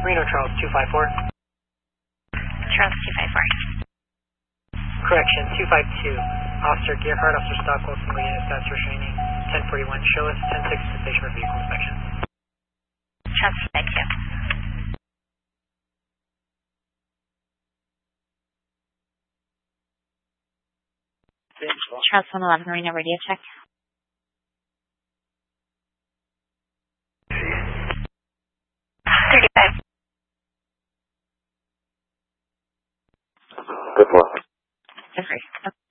Reno Charles 254. Charles 254. Correction, 252. Officer Gearhart, Officer Stockwell, single unit status restraining 1041. Show us 10-6 to station for vehicle inspection. Trust, thank you. Charles 111 Reno radio check. Good morning. Jeffrey.